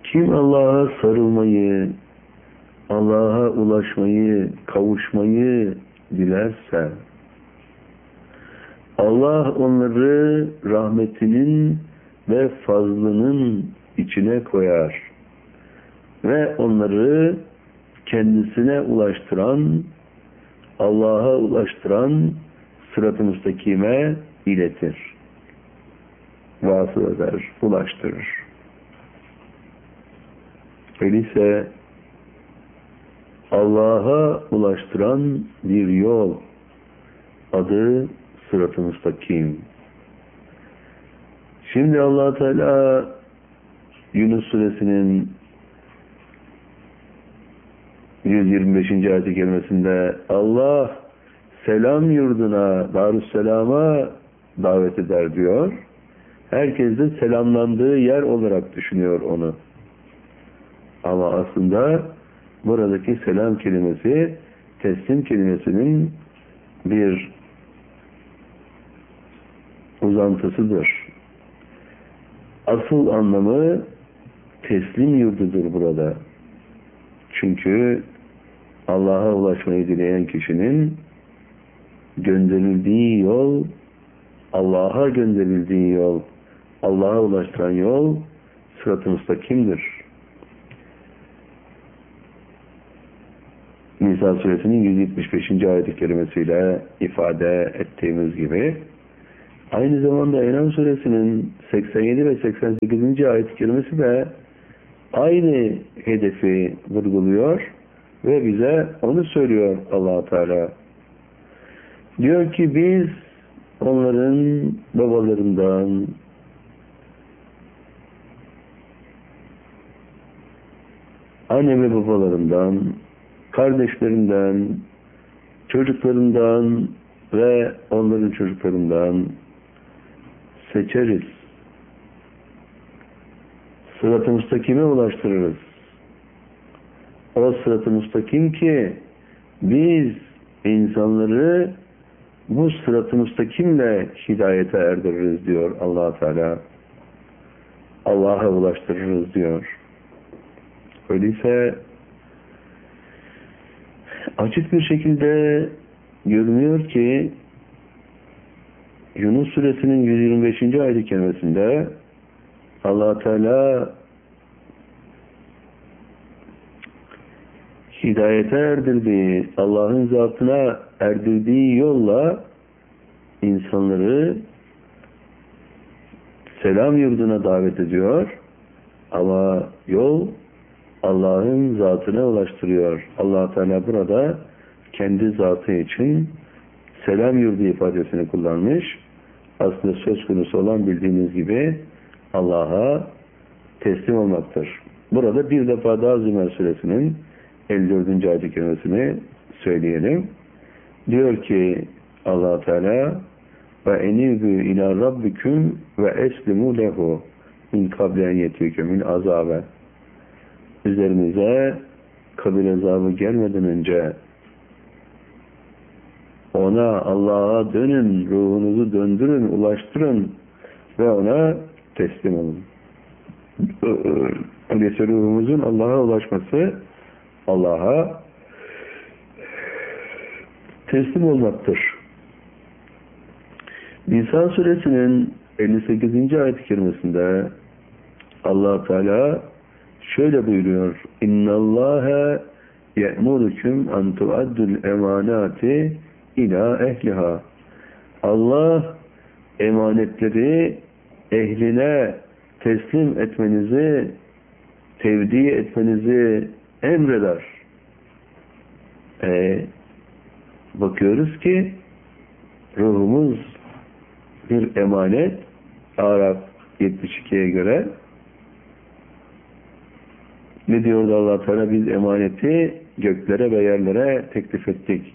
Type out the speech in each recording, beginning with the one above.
Kim Allah'a sarılmayı, Allah'a ulaşmayı, kavuşmayı dilerse, Allah onları rahmetinin ve fazlının içine koyar ve onları kendisine ulaştıran, Allah'a ulaştıran sırat-ı müstakime iletir, vasıl eder, ulaştırır. Öyleyse Allah'a ulaştıran bir yol, adı sırat-ı müstakim. Şimdi Allah Teala Yunus suresinin 125. ayet-i kerimesinde Allah selam yurduna, Darüsselam'a davet eder diyor. Herkes de selamlandığı yer olarak düşünüyor onu. Ama aslında buradaki selam kelimesi teslim kelimesinin bir uzantısıdır. Asıl anlamı teslim yurdudur burada. Çünkü Allah'a ulaşmayı dileyen kişinin gönderildiği yol, Allah'a gönderildiği yol, Allah'a ulaştıran yol sırat-ı müstakimdir. Nisa suresinin 175. ayet-i kerimesiyle ifade ettiğimiz gibi, aynı zamanda En'am suresinin 87 ve 88. ayet-i kerimesi de aynı hedefi vurguluyor ve bize onu söylüyor Allah Teala. Diyor ki biz onların babalarından, anne ve babalarından, kardeşlerinden, çocuklarından ve onların çocuklarından seçeriz. Sırat-ı müstakime ulaştırırız. O sırat-ı müstakim ki biz insanları bu sırat-ı müstakimle hidayete erdiririz diyor Allah Teala. Allah'a ulaştırırız diyor. Öyleyse açık bir şekilde görünüyor ki Yunus suresinin 125. ayet-i kerimesinde Allah Teala hidayete erdirdiği, Allah'ın zatına erdirdiği yolla insanları selam yurduna davet ediyor. Ama yol Allah'ın zatına ulaştırıyor. Allah Teala burada kendi zatı için selam yurdu ifadesini kullanmış. Aslında söz konusu olan bildiğiniz gibi Allah'a teslim olmaktır. Burada bir defa daha Zümer suresinin 54. ayet-i kerimesini söyleyelim. Diyor ki Allah Teala ve enibu ila rabbikum ve eslimu lehu min kablen yetüküm min azabe. Üzerinize kabir azabı gelmeden önce ona, Allah'a dönün, ruhunuzu döndürün, ulaştırın ve ona teslim olun. Öyleyse ruhumuzun Allah'a ulaşması, Allah'a teslim olmaktır. Nisa suresinin 58. ayet-i kerimesinde Allah Teala şöyle buyuruyor: İnnallâhe ye'murukum en tuaddul emanati ila ehliha. Allah emanetleri ehline teslim etmenizi, tevdi etmenizi emreder. Bakıyoruz ki ruhumuz bir emanet. Araf 72'ye göre ne diyordu Allah Teala? Biz emaneti göklere ve yerlere teklif ettik.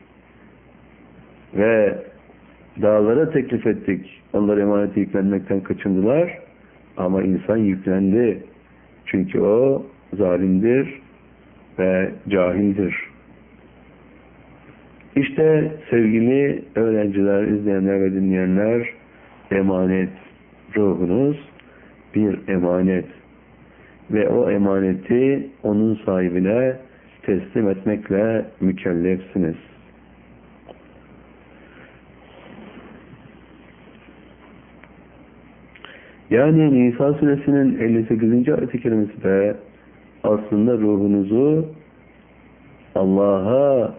Ve dağlara teklif ettik. Onlar emaneti yüklenmekten kaçındılar. Ama insan yüklendi. Çünkü o zalimdir ve cahildir. İşte sevgili öğrenciler, izleyenler ve dinleyenler, emanet, ruhunuz bir emanet. ve o emaneti onun sahibine teslim etmekle mükellefsiniz. Yani Nisa suresinin 58. ayet-i kerimesi de aslında ruhunuzu Allah'a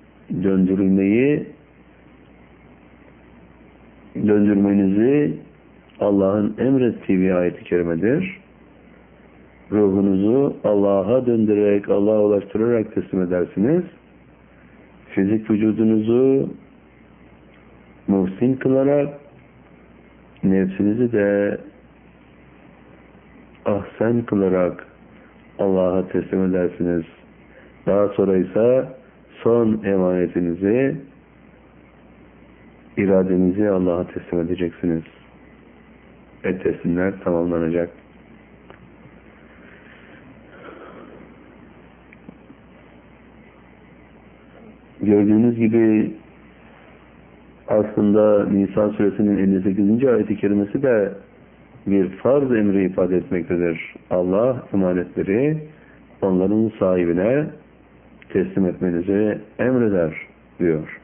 döndürmenizi Allah'ın emrettiği bir ayet-i kerimedir. Ruhunuzu Allah'a döndürerek, Allah'a ulaştırarak teslim edersiniz. Fizik vücudunuzu muhsin kılarak, nefsinizi de ahsen kılarak Allah'a teslim edersiniz. Daha sonra ise son emanetinizi, iradenizi Allah'a teslim edeceksiniz. Teslimler tamamlanacak. Gördüğünüz gibi aslında Nisa suresinin 58. ayet-i kerimesi de bir farz emri ifade etmektedir. Allah emanetleri onların sahibine teslim etmenizi emreder diyor.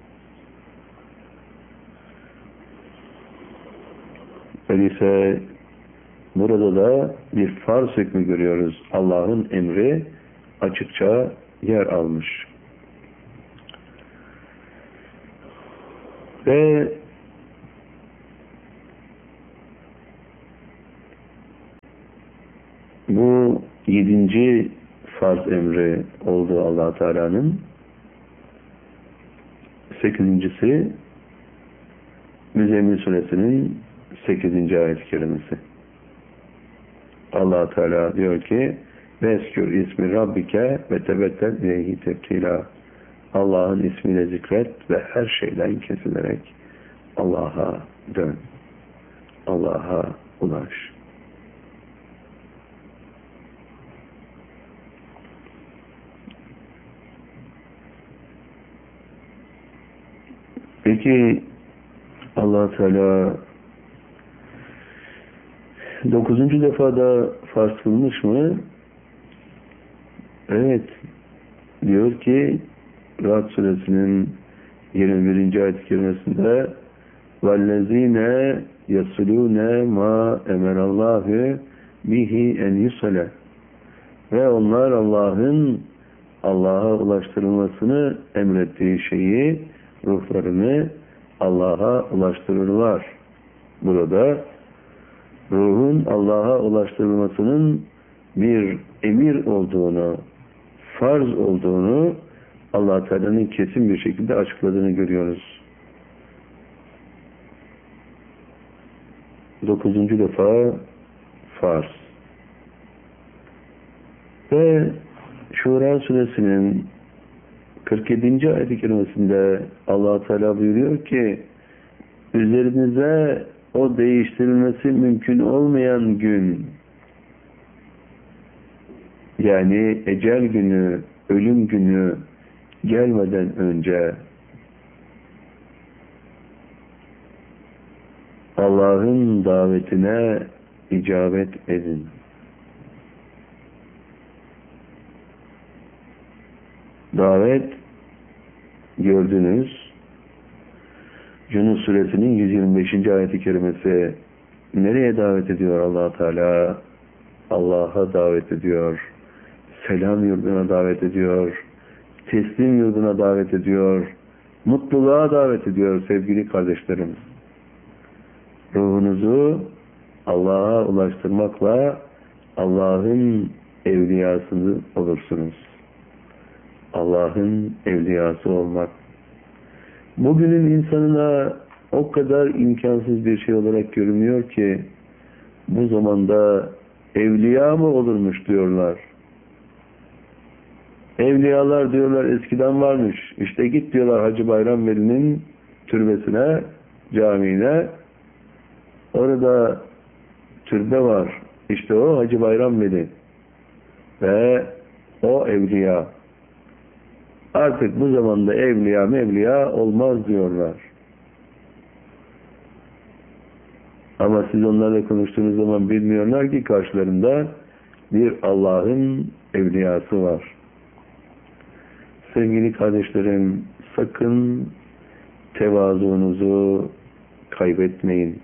Öyleyse burada da bir farz hükmü görüyoruz. Allah'ın emri açıkça yer almış. Ve bu 7. farz emri oldu Allah Teala'nın. 8.'si Müzzemmil suresinin 8. ayet-i kerimesi. Allah Teala diyor ki: "Veskür ismi rabbike ve tebettel ileyhi tebtila." Allah'ın ismiyle zikret ve her şeyden kesilerek Allah'a dön. Allah'a ulaş. Peki Allah Teala 9. defada farz kılmış mı? Evet. Diyor ki Ra'd suresinin 21. ayet-i kerimesinde وَالَّذ۪ينَ يَصُلُونَ مَا اَمَرَ اللّٰهُ بِهِ اَنْ يُسَلَ ve onlar Allah'a ulaştırılmasını emrettiği şeyi, ruhlarını Allah'a ulaştırırlar. Burada ruhun Allah'a ulaştırılmasının bir emir olduğunu, farz olduğunu Allah Teala'nın kesin bir şekilde açıkladığını görüyoruz. 9. defa farz. Ve Şura suresinin 47. ayet-i kerimesinde Allah Teala buyuruyor ki: üzerinize o değiştirilmesi mümkün olmayan gün, yani ecel günü, ölüm günü gelmeden önce Allah'ın davetine icabet edin. Davet gördünüz. Yunus suresinin 125. ayet-i kerimesi nereye davet ediyor Allah Teala? Allah'a davet ediyor. Selam yurduna davet ediyor. Teslim yurduna davet ediyor. Mutluluğa davet ediyor sevgili kardeşlerim. Ruhunuzu Allah'a ulaştırmakla Allah'ın evliyası olursunuz. Allah'ın evliyası olmak. Bugünün insanına o kadar imkansız bir şey olarak görünüyor ki bu zamanda evliya mı olurmuş diyorlar. Evliyalar diyorlar eskiden varmış. İşte git diyorlar Hacı Bayram Veli'nin türbesine, camiine. Orada türbe var. İşte o Hacı Bayram Veli. Ve o evliya. Artık bu zamanda evliya olmaz diyorlar. Ama siz onlarla konuştuğunuz zaman bilmiyorlar ki karşılarında bir Allah'ın evliyası var. Sevgili kardeşlerim, sakın tevazuunuzu kaybetmeyin.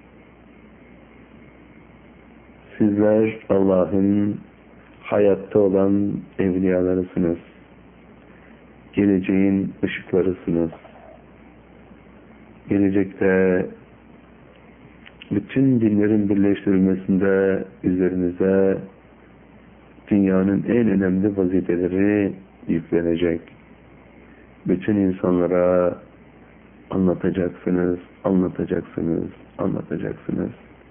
Sizler Allah'ın hayatta olan evliyalarısınız. Geleceğin ışıklarısınız. Gelecekte bütün dinlerin birleştirilmesinde üzerinize dünyanın en önemli vazifeleri yüklenecek. Bütün insanlara anlatacaksınız, anlatacaksınız, anlatacaksınız.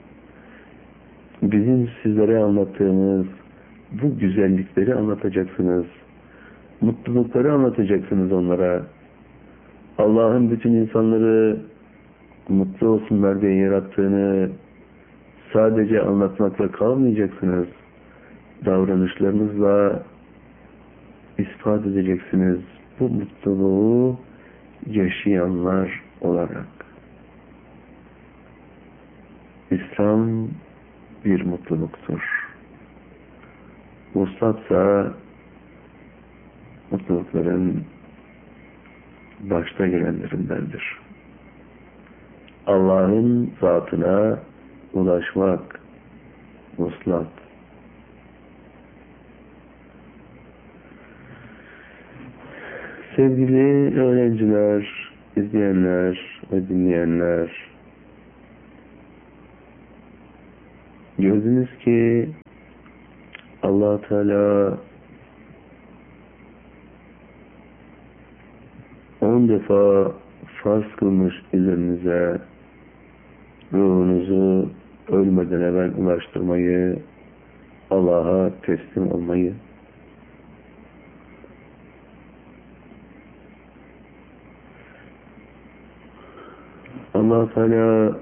Bizim sizlere anlattığımız bu güzellikleri anlatacaksınız. Mutlulukları anlatacaksınız onlara. Allah'ın bütün insanları mutlu olsunlar diye yarattığını sadece anlatmakla kalmayacaksınız. Davranışlarınızla ispat edeceksiniz bu mutluluğu yaşayanlar olarak. İslam bir mutluluktur. Vuslatsa mutlulukların başta gelenlerindendir. Allah'ın zatına ulaşmak, vuslat. Sevgili öğrenciler, izleyenler ve dinleyenler, gördünüz ki Allah Teala 10 defa farz kılmış üzerinize ruhunuzu ölmeden evvel ulaştırmayı, Allah'a teslim olmayı. Allah Teala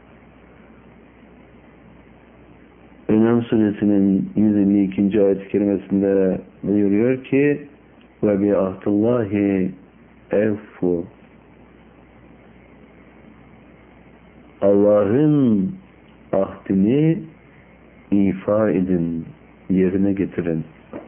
En'am suresinin 152. ayet-i kerimesinde buyuruyor ki ve bi ahdillahi evfu, Allah'ın ahdini ifa edin, yerine getirin.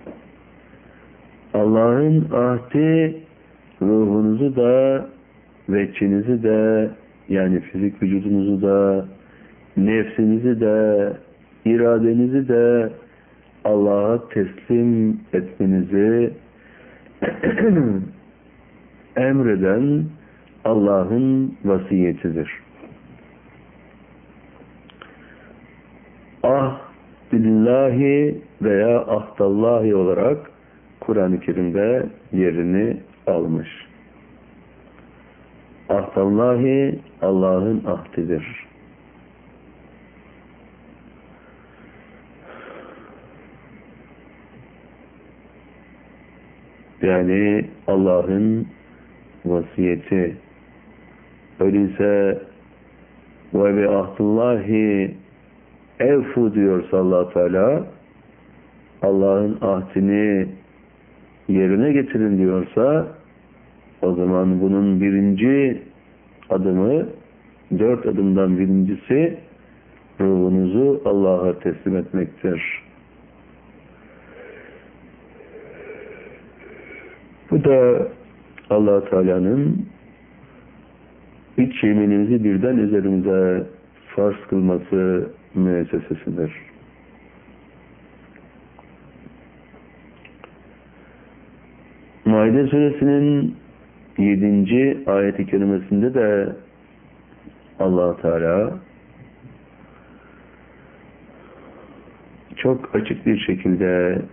Allah'ın ahdi ruhunuzu da veçinizi de, yani fizik vücudunuzu da, nefsinizi de, iradenizi de Allah'a teslim etmenizi emreden Allah'ın vasiyetidir. Ahdillahi veya ahdallahi olarak Kur'an-ı Kerim'de yerini almış. Ahdallahi Allah'ın ahdidir. Yani Allah'ın vasiyeti. Öyleyse ve bi ahdillahi evfu diyorsa Allah Teala, Allah'ın ahdini yerine getirin diyorsa, o zaman bunun birinci adımı, 4 adımdan birincisi ruhunuzu Allah'a teslim etmektir. Bu da Allah Teala'nın üç yeminimizi birden üzerimize farz kılması müessesesidir. Maide suresinin 7. ayet-i kerimesinde de Allah Teala çok açık bir şekilde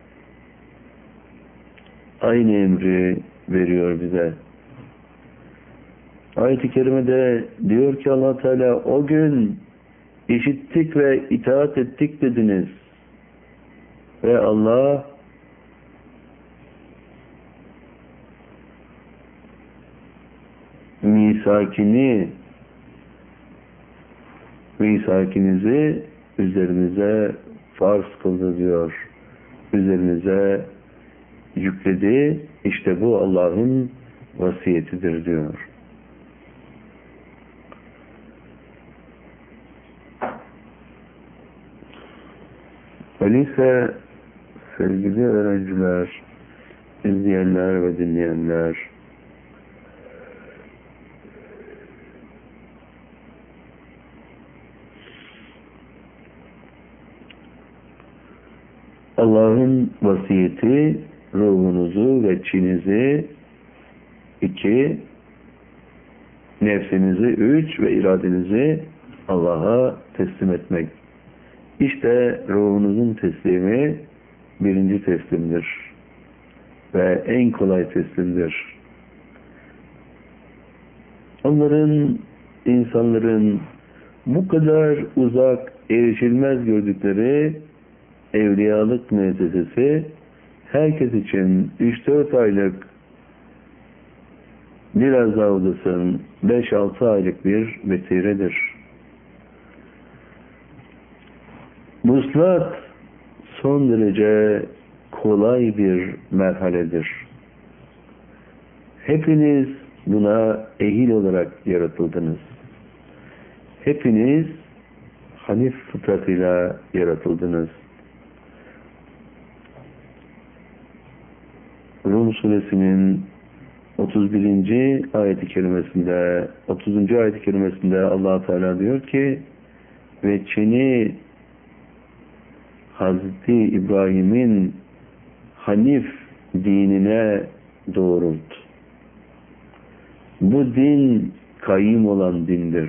aynı emri veriyor bize. Ayet-i kerimede diyor ki Allah Teala, o gün işittik ve itaat ettik dediniz. Ve Allah misakinizi üzerinize farz kıldı diyor. Üzerinize yükledi. İşte bu Allah'ın vasiyetidir diyor. Öyleyse sevgili öğrenciler, izleyenler ve dinleyenler, Allah'ın vasiyeti ruhunuzu ve çinizi 2, nefsinizi 3 ve iradenizi Allah'a teslim etmek. İşte ruhunuzun teslimi birinci teslimdir ve en kolay teslimdir. İnsanların bu kadar uzak, erişilmez gördükleri evliyalık müessesesi herkes için 3-4 aylık, biraz daha uzasın 5-6 aylık bir vesiledir. Vuslat son derece kolay bir merhaledir. Hepiniz buna ehil olarak yaratıldınız. Hepiniz Hanif fıtratıyla yaratıldınız. Rum suresinin 31. ayet-i kerimesinde, 30. ayet-i kerimesinde Allah Teala diyor ki, ve seni Hazreti İbrahim'in Hanif dinine doğrult. Bu din kayyım olan dindir.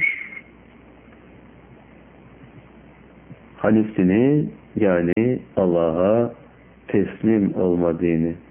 Hanif dini yani Allah'a teslim olma dini.